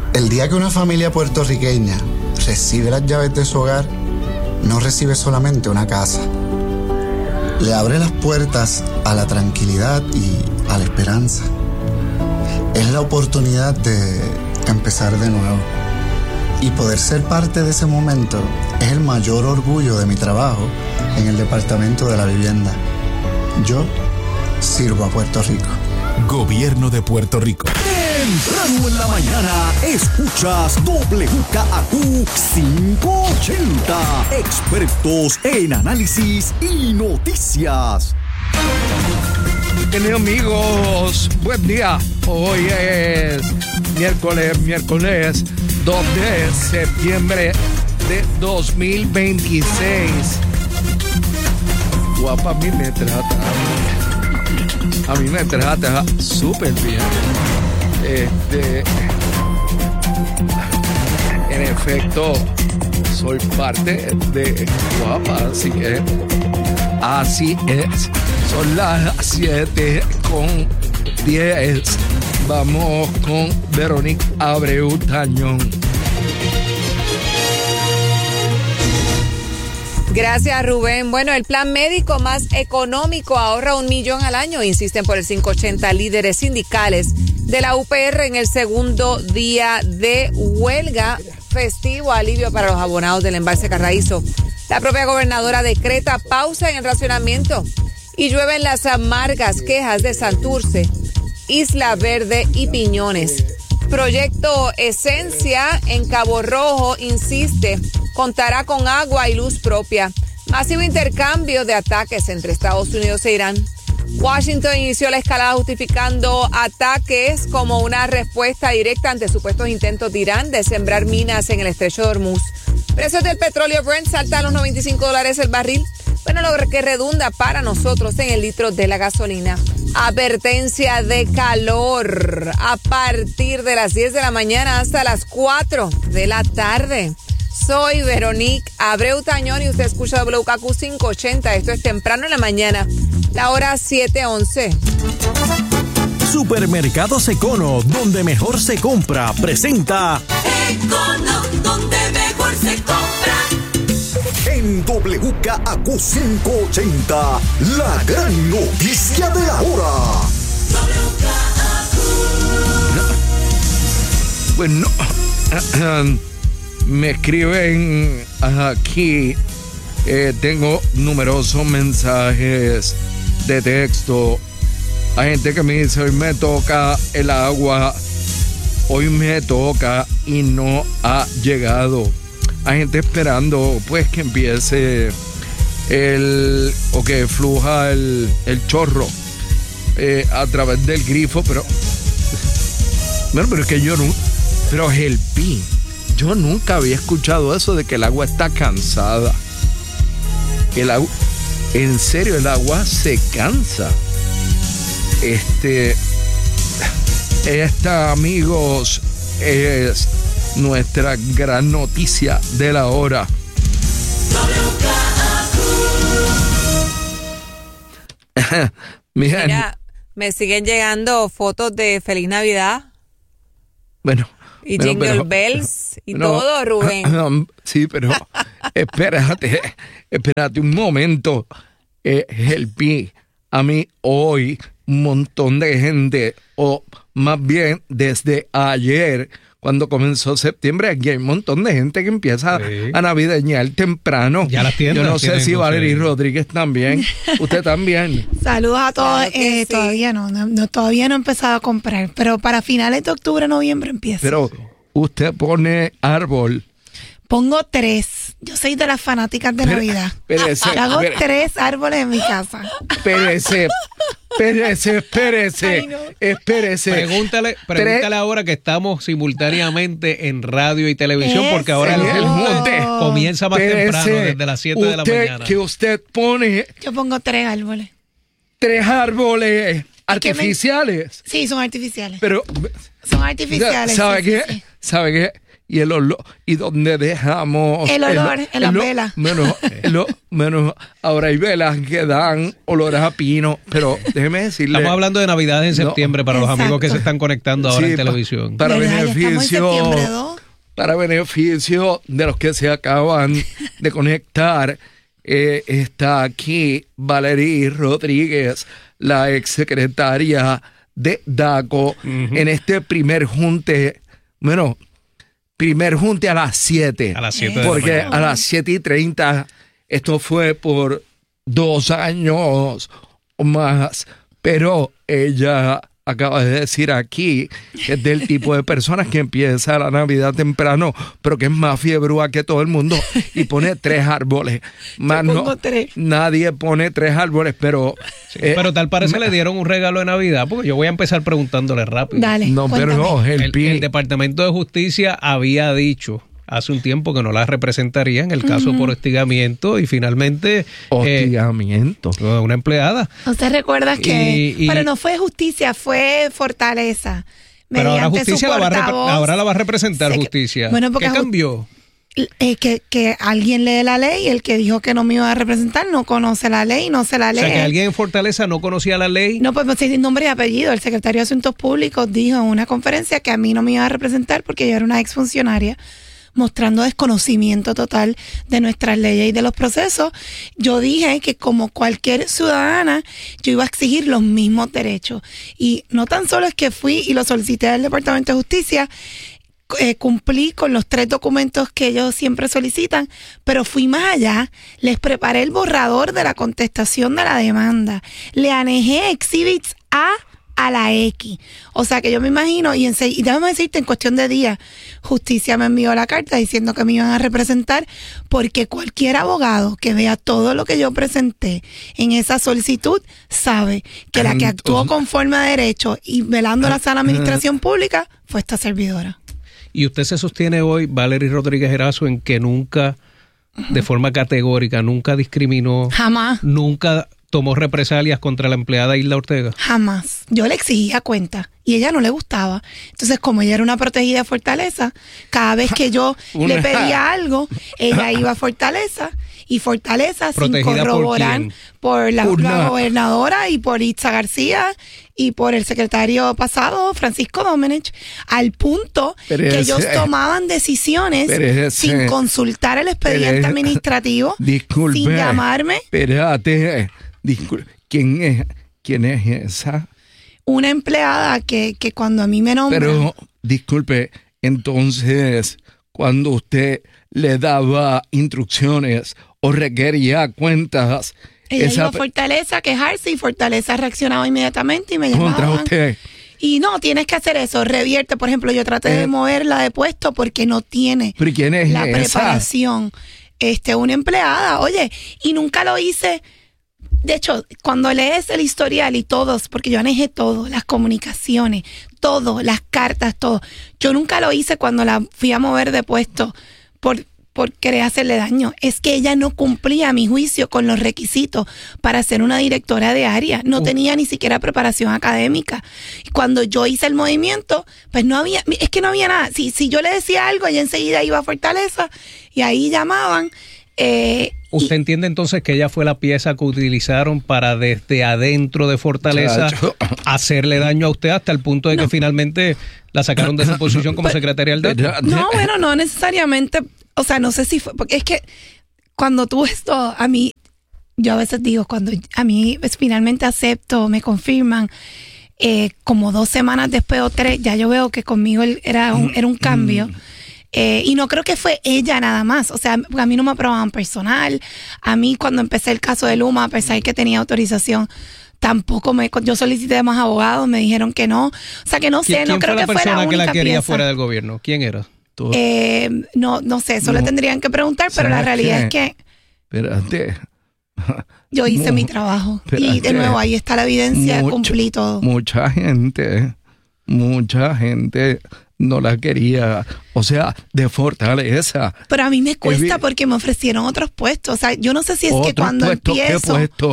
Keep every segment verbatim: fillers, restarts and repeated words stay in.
El día que una familia puertorriqueña recibe las llaves de su hogar, no recibe solamente una casa. Le abre las puertas a la tranquilidad y a la esperanza. Es la oportunidad de empezar de nuevo. Y poder ser parte de ese momento es el mayor orgullo de mi trabajo en el Departamento de la Vivienda. Yo sirvo a Puerto Rico. Gobierno de Puerto Rico. Temprano en la mañana escuchas W K A Q quinientos ochenta. Expertos en análisis y noticias. Queridos amigos, buen día. Hoy es miércoles, miércoles dos de septiembre de dos mil veintiséis. Guapa, a mí me trata, a mí me trata súper bien. Este, en efecto, soy parte de Guapa, así que así es. Son las siete con diez. Vamos con Verónica Abreu Tañón. Gracias, Rubén. Bueno, el plan médico más económico ahorra un millón al año. Insisten por el quinientos ochenta líderes sindicales de la U P R en el segundo día de huelga. Festivo alivio para los abonados del embalse Carraízo. La propia gobernadora decreta pausa en el racionamiento y llueven las amargas quejas de Santurce, Isla Verde y Piñones. Proyecto Esencia en Cabo Rojo insiste, contará con agua y luz propia. Masivo intercambio de ataques entre Estados Unidos e Irán. Washington inició la escalada justificando ataques como una respuesta directa ante supuestos intentos de Irán de sembrar minas en el estrecho de Hormuz. Precios del petróleo Brent saltan a los noventa y cinco dólares el barril. Bueno, lo que redunda para nosotros en el litro de la gasolina. Advertencia de calor a partir de las diez de la mañana hasta las cuatro de la tarde. Soy Verónica Abreu Tañón y usted escucha W K Q quinientos ochenta. Esto es temprano en la mañana, la hora siete once. Supermercados Econo, donde mejor se compra, presenta Econo, donde mejor se compra. En W K A Q quinientos ochenta, la gran noticia de la hora. W K A Q. Bueno, me escriben aquí, eh, tengo numerosos mensajes de texto. Hay gente que me dice, hoy me toca el agua, hoy me toca y no ha llegado. Hay gente esperando pues que empiece el o que fluja el, el chorro eh, a través del grifo, pero bueno, pero es que yo no, pero es el pi. Yo nunca había escuchado eso de que el agua está cansada. El agua, en serio, el agua se cansa. Este, esta, amigos, es nuestra gran noticia de la hora. Miren, Mira, me siguen llegando fotos de Feliz Navidad. Bueno. Y Bueno, Jingle pero, Bells y no, todo, Rubén. Sí, pero espérate, espérate un momento. Eh, Helpi, a mí hoy un montón de gente, o más bien desde ayer, cuando comenzó septiembre, aquí hay un montón de gente que empieza sí. a navideñar temprano. Ya las tiendas. Yo no sé si Valerie Rodríguez también. Usted también. Saludos a todos. Claro que eh, sí. Todavía no, no, no, todavía no he empezado a comprar, pero para finales de octubre, noviembre empieza. Pero usted pone árbol. Pongo tres. Yo soy de las fanáticas de Navidad. Espérese. Yo hago tres árboles en mi casa. Espérese. Espérese, espérese. Ay, no. Espérese. Pregúntale, pregúntale Tres. ahora que estamos simultáneamente en radio y televisión, Eso. porque ahora el, el monte comienza más Espérese. temprano, desde las siete de la Usted, mañana. que usted pone Yo pongo tres árboles. tres árboles que me- artificiales. Sí, son artificiales. Pero, Son artificiales. ¿sabe sí, qué? sí, sí. ¿Sabe qué? y el olor, y donde dejamos el olor el, en las el, velas. Menos, lo, menos, ahora hay velas que dan olores a pino, pero déjeme decirle. Estamos hablando de Navidad en septiembre no, para exacto. los amigos que se están conectando ahora sí, en televisión. Para ¿verdad? beneficio, para beneficio de los que se acaban de conectar, eh, está aquí Valerie Rodríguez, la exsecretaria de DACO, uh-huh. en este primer junte, bueno, primer junte a las siete. A las siete. Porque de la mañana. a las siete y treinta, esto fue por dos años o más, pero ella acaba de decir aquí que es del tipo de personas que empieza la Navidad temprano, pero que es más fiebrúa que todo el mundo y pone tres árboles. Más no, tres. Nadie pone tres árboles, pero... Sí, eh, pero tal parece me, le dieron un regalo de Navidad, porque yo voy a empezar preguntándole rápido. Dale, no, cuéntame. pero no, el, el, el Departamento de Justicia había dicho hace un tiempo que no la representaría en el caso uh-huh. por hostigamiento y finalmente... Hostigamiento. Eh, una empleada. ¿Usted recuerda que...? Y, y, pero no fue justicia, fue Fortaleza. Pero ahora justicia la va, a ahora la va a representar que, Justicia. Bueno, porque ¿qué cambió? Eh, que, que alguien lee la ley, el que dijo que no me iba a representar no conoce la ley, no se la lee. O sea, que alguien en Fortaleza no conocía la ley. No, pues sin nombre y apellido. El secretario de Asuntos Públicos dijo en una conferencia que a mí no me iba a representar porque yo era una exfuncionaria, mostrando desconocimiento total de nuestras leyes y de los procesos. Yo dije que como cualquier ciudadana, yo iba a exigir los mismos derechos. Y no tan solo es que fui y lo solicité al Departamento de Justicia, eh, cumplí con los tres documentos que ellos siempre solicitan, pero fui más allá, les preparé el borrador de la contestación de la demanda, le anejé exhibits A a la X. O sea que yo me imagino, y, en, y déjame decirte, en cuestión de días, Justicia me envió la carta diciendo que me iban a representar, porque cualquier abogado que vea todo lo que yo presenté en esa solicitud sabe que la que actuó conforme a derecho y velando la sana administración pública fue esta servidora. Y usted se sostiene hoy, Valerie Rodríguez Erazo, en que nunca, de forma categórica, nunca discriminó. Jamás. Nunca tomó represalias contra la empleada Hilda Ortega. Jamás. Yo le exigía cuenta y ella no le gustaba. Entonces, como ella era una protegida de Fortaleza, cada vez que yo una... le pedía algo, ella iba a Fortaleza y Fortaleza sin corroborar por, por la, la gobernadora y por Itza García y por el secretario pasado, Francisco Domenech, al punto pero que ese, ellos tomaban decisiones ese, sin consultar el expediente administrativo, disculpe, sin llamarme. Espérate, disculpe, ¿quién es, quién es esa? Una empleada que, que cuando a mí me nombran... Pero, disculpe, entonces, cuando usted le daba instrucciones o requería cuentas... Ella esa... iba a Fortaleza a quejarse y Fortaleza reaccionaba inmediatamente y me llamaban. ¿Contra usted? Y no, tienes que hacer eso, revierte. Por ejemplo, yo traté eh, de moverla de puesto porque no tiene ¿pero quién es la esa? preparación. Este, una empleada, oye, y nunca lo hice... De hecho, cuando lees el historial y todos, porque yo anejé todo, las comunicaciones, todo, las cartas, todo. Yo nunca lo hice cuando la fui a mover de puesto por, por querer hacerle daño. Es que ella no cumplía, a mi juicio, con los requisitos para ser una directora de área. No uh. tenía ni siquiera preparación académica. Y cuando yo hice el movimiento, pues no había, es que no había nada. Si, si yo le decía algo, ella enseguida iba a Fortaleza y ahí llamaban. Eh, ¿Usted y, entiende entonces que ella fue la pieza que utilizaron para desde adentro de Fortaleza chacho. hacerle daño a usted hasta el punto de no. que finalmente la sacaron de su posición como secretaria del D A C? No, bueno, no necesariamente, o sea, no sé si fue, porque es que cuando tú esto, a mí, yo a veces digo, cuando a mí pues, finalmente acepto, me confirman, eh, como dos semanas después o tres, ya yo veo que conmigo era un, era un cambio. Mm. Eh, y no creo que fue ella nada más, o sea, a mí no me aprobaban personal, a mí cuando empecé el caso de Luma, a pesar de que tenía autorización, tampoco me, yo solicité más abogados, me dijeron que no, o sea que no sé, no creo que fuera la única pieza. ¿Quién fue la persona que la quería pieza. fuera del gobierno? ¿Quién era? Eh, no, no sé, eso no. le tendrían que preguntar, pero la realidad qué? es que Espérate. yo hice mi trabajo espérate. y de nuevo ahí está la evidencia, Mucho, cumplí todo. Mucha gente, mucha gente no la quería, o sea, de Fortaleza. Pero a mí me cuesta porque me ofrecieron otros puestos. O sea, yo no sé si es que cuando puesto, empiezo... ¿Qué puesto?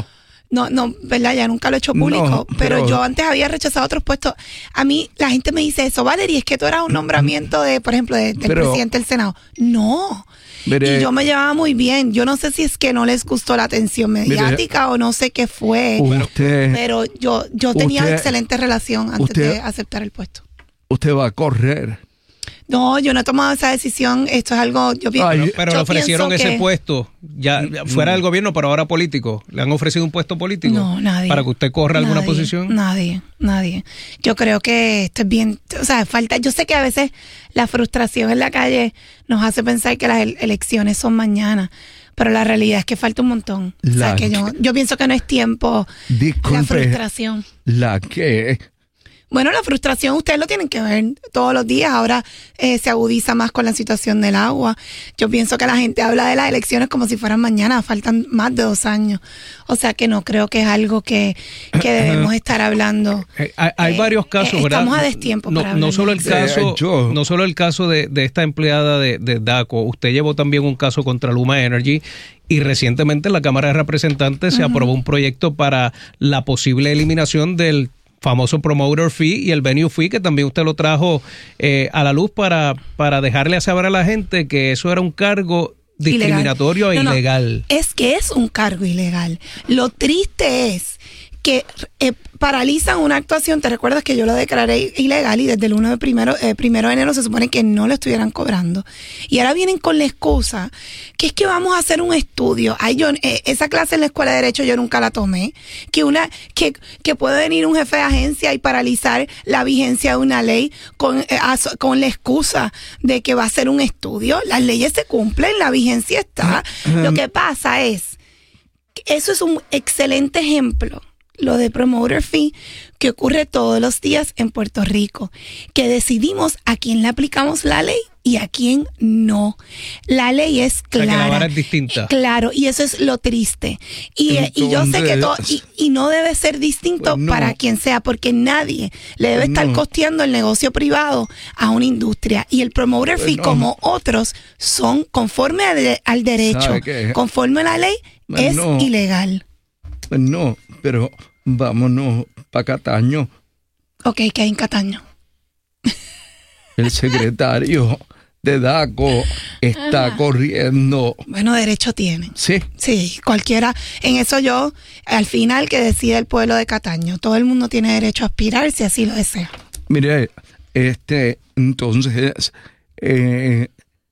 No, no, ¿verdad? Ya nunca lo he hecho público, No, pero, pero- yo antes había rechazado otros puestos. A mí la gente me dice eso, Valerie, es que tú eras un nombramiento de, por ejemplo, de- del Pero- presidente del Senado. No. Mire- y yo me llevaba muy bien. Yo no sé si es que no les gustó la atención mediática o no sé qué fue. Usted, Pero yo, yo tenía usted- excelente relación antes usted- de aceptar el puesto. usted va a correr. No, yo no he tomado esa decisión. Esto es algo, yo pienso. Ay, Pero yo le ofrecieron pienso ese que- puesto, ya fuera del gobierno, pero ahora político. ¿Le han ofrecido un puesto político? No, nadie. ¿Para que usted corra alguna Nadie, posición? Nadie, nadie. Yo creo que esto es bien, o sea, falta, yo sé que a veces la frustración en la calle nos hace pensar que las el- elecciones son mañana, pero la realidad es que falta un montón. o sea, La que yo, yo pienso que no es tiempo. Disculpe. La frustración. La que... Bueno, la frustración ustedes lo tienen que ver todos los días. Ahora eh, se agudiza más con la situación del agua. Yo pienso que la gente habla de las elecciones como si fueran mañana. Faltan más de dos años. O sea que no creo que es algo que, que debemos estar hablando. Eh, Hay, hay Eh, varios casos, eh, ¿verdad? estamos a destiempo No, para no hablar solo de el eso. caso, Eh, yo- no solo el caso de, de esta empleada de, de DACO. Usted llevó también un caso contra Luma Energy y recientemente en la Cámara de Representantes se aprobó un proyecto para la posible eliminación del famoso promoter fee y el venue fee, que también usted lo trajo eh, a la luz para, para dejarle saber a la gente que eso era un cargo discriminatorio e No, no, ilegal. es que es un cargo ilegal. Lo triste es que eh, paralizan una actuación. Te recuerdas que yo lo declaré ilegal y desde el uno de primero, eh, primero de enero se supone que no lo estuvieran cobrando. Y ahora vienen con la excusa que es que vamos a hacer un estudio. Ay, yo, eh, esa clase en la escuela de Derecho yo nunca la tomé. Que una que, que puede venir un jefe de agencia y paralizar la vigencia de una ley con, eh, aso- con la excusa de que va a ser un estudio. Las leyes se cumplen, la vigencia está. Lo que pasa es que eso es un excelente ejemplo, lo de promoter fee, que ocurre todos los días en Puerto Rico, que decidimos a quién le aplicamos la ley y a quién no. La ley es sea, que la clara. vara es distinta. Claro, y eso es lo triste. Y, eh, y yo sé que todo, y, y no debe ser distinto Pues no. para quien sea, porque nadie le debe estar No. costeando el negocio privado a una industria. Y el promoter Pues fee, no. como otros, son conforme al, de- al derecho, ¿Sabe qué? conforme a la ley, Pues es no. ilegal. No, pero vámonos para Cataño. Ok, que hay en Cataño. El secretario de DACO está corriendo. Bueno, derecho tienen. Sí, Sí, cualquiera. En eso yo, al final, que decide el pueblo de Cataño. Todo el mundo tiene derecho a aspirar si así lo desea. mire, este, entonces, eh,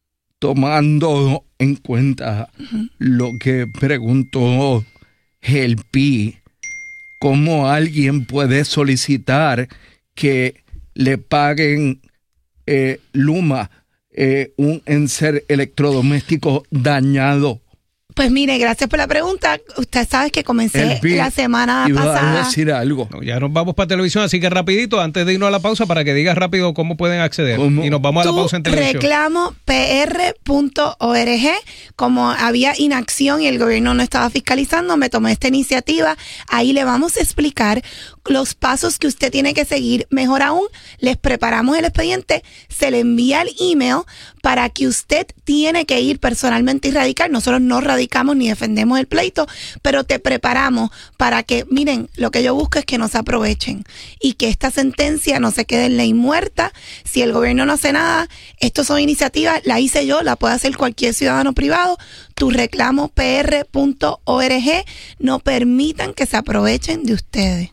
tomando en cuenta lo que preguntó Helpi, ¿cómo alguien puede solicitar que le paguen eh, Luma eh, un enser electrodoméstico dañado? Pues mire, gracias por la pregunta. Usted sabe que comencé Helpi, la semana iba pasada. a decir algo. No, ya nos vamos para televisión, así que rapidito, antes de irnos a la pausa, para que digas rápido cómo pueden acceder. ¿Cómo? Y nos vamos a la Tu pausa en televisión. reclamo p r punto org. Como había inacción y el gobierno no estaba fiscalizando, me tomé esta iniciativa. Ahí le vamos a explicar los pasos que usted tiene que seguir. Mejor aún, les preparamos el expediente, se le envía el email para que usted tiene que ir personalmente y radicar. Nosotros no radicamos ni defendemos el pleito, pero te preparamos para que, miren, lo que yo busco es que no se aprovechen y que esta sentencia no se quede en ley muerta. Si el gobierno no hace nada, esto son iniciativas, la hice yo, la puede hacer cualquier ciudadano privado. Tu reclamo p r punto org. No permitan que se aprovechen de ustedes.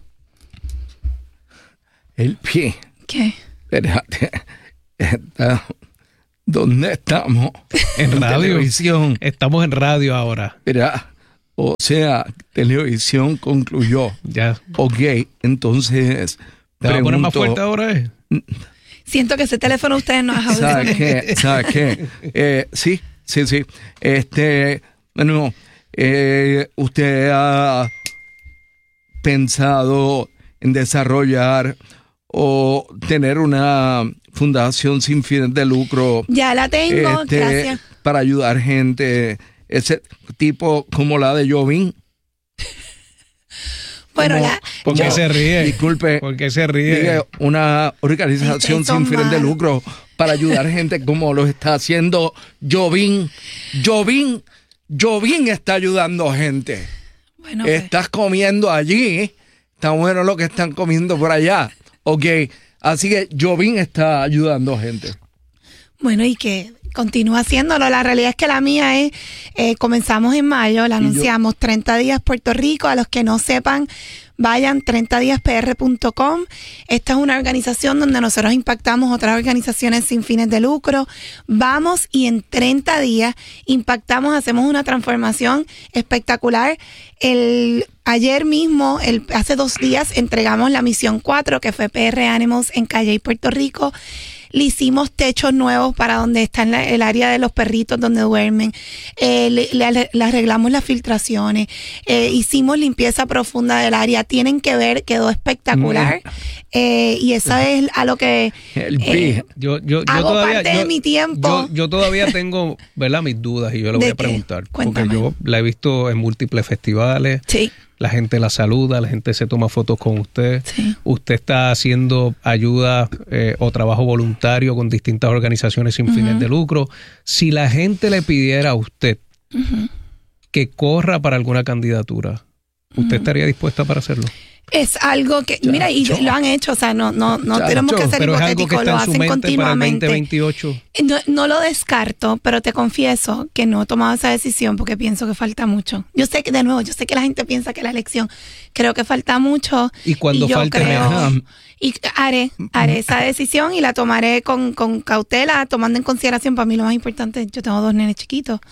El pie. ¿Qué? Espérate. Está- ¿Dónde estamos? En radio. Televisión. Estamos en radio ahora. Mira, o sea, televisión concluyó. Ya. Ok, entonces. ¿Te va a poner más pregunto, fuerte ahora? Eh? Siento que ese teléfono ustedes no es ¿Sabes audible. qué? ¿Sabes qué? Eh, sí, sí, sí. Este, bueno, eh, usted ha pensado en desarrollar o tener una fundación sin fines de lucro. Ya la tengo, este, gracias. para ayudar gente, ese tipo como la de Jovín. Bueno, Como- la, ¿Por qué yo- se ríe? Disculpe. ¿Por qué se ríe? Diga, una organización Ustedes son sin fines de malos. lucro para ayudar gente como lo está haciendo Jovín. Jovín, Jovín está ayudando gente. Bueno, pues. Estás comiendo allí, está bueno lo que están comiendo por allá. Ok, así que Jovín está ayudando gente. Bueno, y que continúa haciéndolo. La realidad es que la mía es, eh, comenzamos en mayo, la anunciamos, treinta días Puerto Rico. A los que no sepan, vayan treinta días p r punto com. Esta es una organización donde nosotros impactamos otras organizaciones sin fines de lucro. Vamos y en treinta días impactamos, hacemos una transformación espectacular. El ayer mismo, el, hace dos días, entregamos la misión cuatro, que fue P R Animals en Calle y Puerto Rico. Le hicimos techos nuevos para donde está en la, el área de los perritos donde duermen. Eh, le, le, le arreglamos las filtraciones. Eh, hicimos limpieza profunda del área. Tienen que ver, quedó espectacular. Eh, y eso es a lo que El eh, Yo, yo, yo hago todavía, parte yo, de mi tiempo. Yo, yo todavía tengo, ¿verdad?, mis dudas y yo le voy ¿De a qué? preguntar. Cuéntame. Porque yo la he visto en múltiples festivales. Sí. La gente la saluda, la gente se toma fotos con usted. Sí. Usted está haciendo ayuda eh, o trabajo voluntario con distintas organizaciones sin Uh-huh. fines de lucro. Si la gente le pidiera a usted Uh-huh. que corra para alguna candidatura, ¿usted estaría dispuesta para hacerlo? Es algo que, mira, y Chacho. lo han hecho, o sea, no, no, no Chacho. tenemos que ser Pero es algo que hipotéticos, lo está en su hacen mente para el continuamente. veinte veintiocho. No, no lo descarto, pero te confieso que no he tomado esa decisión porque pienso que falta mucho. Yo sé que, de nuevo, yo sé que la gente piensa que la elección, creo que falta mucho. Y cuando yo falte, creo, ajá. y haré, haré esa decisión y la tomaré con, con cautela, tomando en consideración, para mí lo más importante, yo tengo dos nenes chiquitos.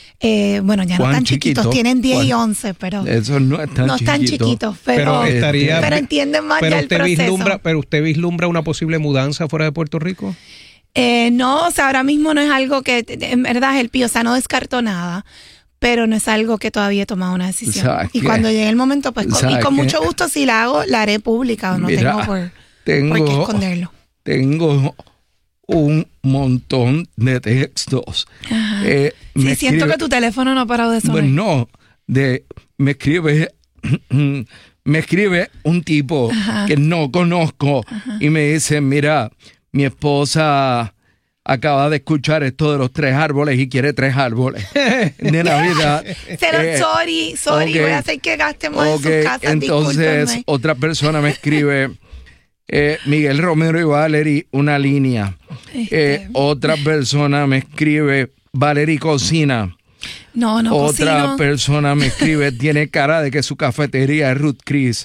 Eh, bueno, ya no ¿Cuán tan chiquitos, chiquito? tienen diez y ¿Cuán? once, pero Eso no es tan no están chiquito. chiquitos, pero, Pero estaría- pero entienden más Pero ya el usted, proceso. vislumbra, pero usted vislumbra una posible mudanza fuera de Puerto Rico. Eh, no, o sea, ahora mismo no es algo que, en verdad, es el pío, o sea, no descarto nada, pero no es algo que todavía he tomado una decisión. ¿Sabes Y qué? cuando llegue el momento, pues, con, y ¿Sabes con qué? mucho gusto, si la hago, la haré pública, o no Mira, tengo por, tengo, por qué esconderlo. Tengo un montón de textos. Ajá. Eh, Sí, me siento escribe- que tu teléfono no ha parado de sonar. Bueno, no, de, me escribe, me escribe un tipo Ajá. que no conozco y me dice, mira, mi esposa acaba de escuchar esto de los tres árboles y quiere tres árboles de Navidad. Pero, Eh, sorry, sorry, ok, voy a hacer que gastemos ok, en su casa, entonces discúlpenme. otra persona me escribe, eh, Miguel Romero y Valerie, una línea. Este. Eh, otra persona me escribe, Valerie cocina. No, no Otra cocino. persona me escribe, tiene cara de que su cafetería es Ruth Chris.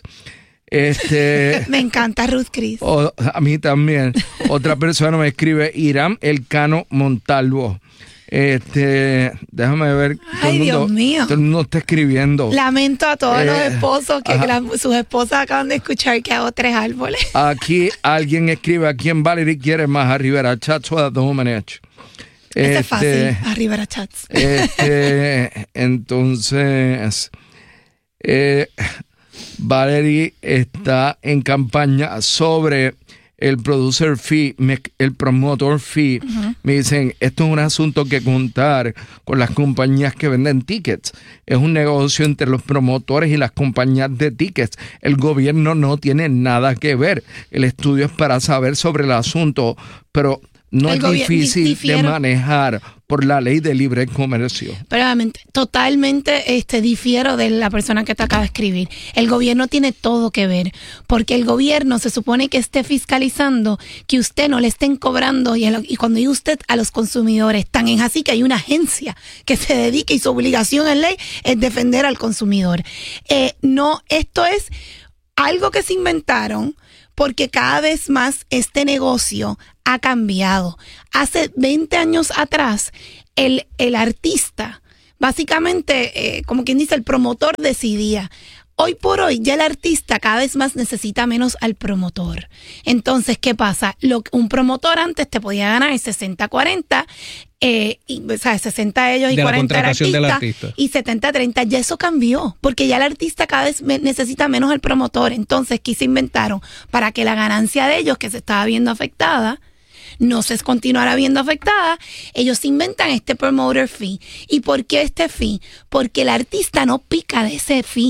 Este, Me encanta Ruth Chris. o- a mí también. Otra persona me escribe, Irán Elcano Montalvo. Este, déjame ver. todo Ay, el mundo, Dios mío. Todo el mundo está escribiendo. Lamento a todos los Eh, esposos que ajá. la- sus esposas acaban de escuchar que hago tres árboles. Aquí alguien escribe, ¿a quién Valerie quiere más? ¿A Rivera Chats o a Domenech? Ese es fácil, a Rivera Chats. Este, entonces, eh, Valerie está en campaña sobre el producer fee, me- el promotor fee. Uh-huh. Me dicen, esto es un asunto que contar con las compañías que venden tickets. Es un negocio entre los promotores y las compañías de tickets. El gobierno no tiene nada que ver. El estudio es para saber sobre el asunto, pero no El es gobier- difícil difiero. de manejar por la ley de libre comercio. Pero obviamente, totalmente este, difiero de la persona que te acaba de escribir. El gobierno tiene todo que ver, porque el gobierno se supone que esté fiscalizando que usted no le estén cobrando, y, el, y cuando dice usted a los consumidores, tan es así que hay una agencia que se dedica y su obligación en ley es defender al consumidor. Eh, no, esto es algo que se inventaron porque cada vez más este negocio ha cambiado. Hace veinte años atrás, el, el artista, básicamente, eh, como quien dice, el promotor decidía. Hoy por hoy, ya el artista cada vez más necesita menos al promotor. Entonces, ¿qué pasa? Lo, un promotor antes te podía ganar sesenta cuarenta, eh, y, o sea, sesenta ellos y De la cuarenta el contratación artista, del artista. y setenta treinta. Ya eso cambió, porque ya el artista cada vez me- necesita menos al promotor. Entonces, ¿qué se inventaron? Para que la ganancia de ellos, que se estaba viendo afectada, no se continuará viendo afectada, ellos inventan este promoter fee. ¿Y por qué este fee? Porque el artista no pica de ese fee.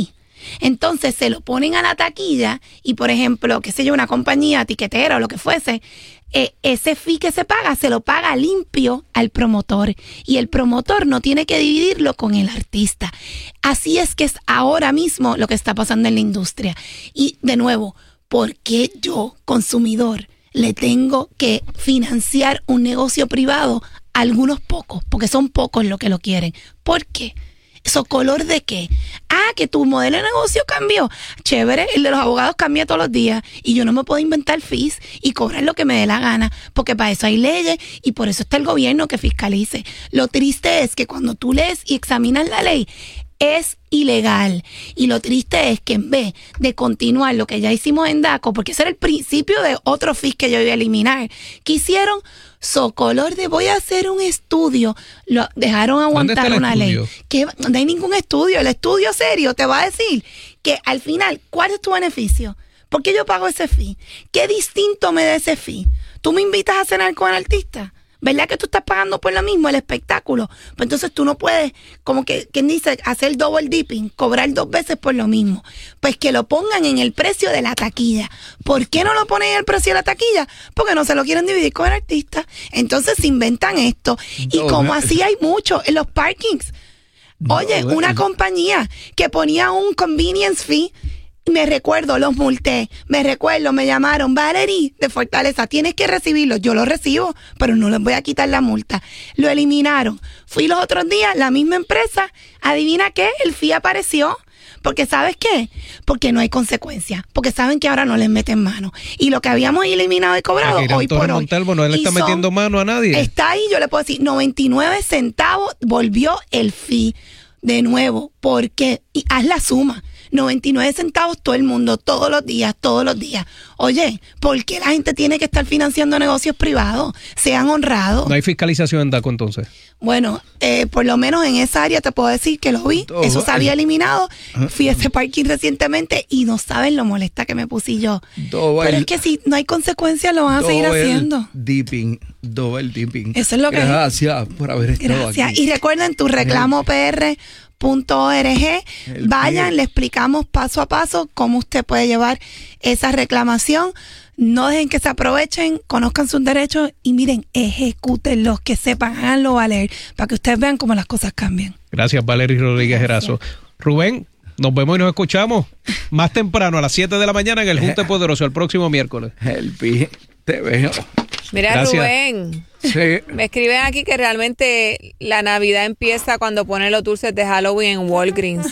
Entonces se lo ponen a la taquilla y, por ejemplo, qué sé yo, una compañía tiquetera o lo que fuese, eh, ese fee que se paga se lo paga limpio al promotor y el promotor no tiene que dividirlo con el artista. Así es que es ahora mismo lo que está pasando en la industria. Y de nuevo, ¿por qué yo, consumidor, le tengo que financiar un negocio privado a algunos pocos? Porque son pocos los que lo quieren. ¿Por qué? ¿Eso color de qué? Ah, que tu modelo de negocio cambió. Chévere, el de los abogados cambia todos los días y yo no me puedo inventar fees y cobrar lo que me dé la gana, porque para eso hay leyes y por eso está el gobierno que fiscalice. Lo triste es que cuando tú lees y examinas la ley, es ilegal. Y lo triste es que en vez de continuar lo que ya hicimos en DACO, porque ese era el principio de otro fee que yo iba a eliminar, que hicieron socolor de voy a hacer un estudio, lo dejaron aguantar una ley. Que no hay ningún estudio. El estudio serio te va a decir que al final, ¿cuál es tu beneficio? ¿Por qué yo pago ese fee? ¿Qué distinto me da ese fee? ¿Tú me invitas a cenar con el artista? ¿Verdad que tú estás pagando por lo mismo, el espectáculo? Pues entonces tú no puedes, como que, ¿quién dice? Hacer double dipping, cobrar dos veces por lo mismo. Pues que lo pongan en el precio de la taquilla. ¿Por qué no lo ponen en el precio de la taquilla? Porque no se lo quieren dividir con el artista. Entonces se inventan esto. Y no, como así hay mucho en los parkings. Oye, no, una compañía que ponía un convenience fee. Me recuerdo, los multé, me recuerdo, me llamaron, Valerie, de Fortaleza, tienes que recibirlo. Yo lo recibo, pero no les voy a quitar la multa. Lo eliminaron. Fui los otros días, la misma empresa, adivina qué, el fee apareció. Porque ¿sabes qué? Porque no hay consecuencia. Porque saben que ahora no les meten mano. Y lo que habíamos eliminado y cobrado Aquí, hoy por hoy. Montalvo no le está metiendo mano a nadie. Está ahí, yo le puedo decir, noventa y nueve centavos volvió el fee. De nuevo, porque, y haz la suma, noventa y nueve centavos todo el mundo, todos los días, todos los días. Oye, ¿por qué la gente tiene que estar financiando negocios privados? Sean honrados. ¿No hay fiscalización en DACO entonces? Bueno, eh, por lo menos en esa área te puedo decir que lo vi, oh, eso se había eliminado. Fui a ese parking recientemente y no saben lo molesta que me puse yo. Double, Pero es que si no hay consecuencias lo van a seguir haciendo. Dipping, double dipping. Eso es lo que Gracias es. por haber estado Gracias. aquí. Y recuerden tu reclamo P R punto org. Vayan, le explicamos paso a paso cómo usted puede llevar esa reclamación. No dejen que se aprovechen, conozcan sus derechos y miren, ejecútenlos, que sepan, háganlo valer, para que ustedes vean cómo las cosas cambian. Gracias, Valerie Rodríguez Erazo. Rubén, nos vemos y nos escuchamos más temprano, a las siete de la mañana en el Junte Poderoso, el próximo miércoles. Helpi, te veo. Mira, Gracias. Rubén, sí. me escriben aquí que realmente la Navidad empieza cuando ponen los dulces de Halloween en Walgreens.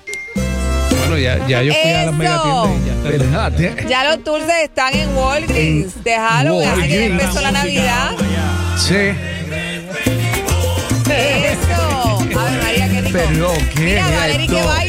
Bueno, ya, ya yo fui Eso. a las megatiendas y ya está. Ya los dulces están en Walgreens de Halloween, así que ya empezó la Navidad. Sí. Eso. A ver, María, qué rico. Pero, ¿qué Mira, es Valerie, esto? que va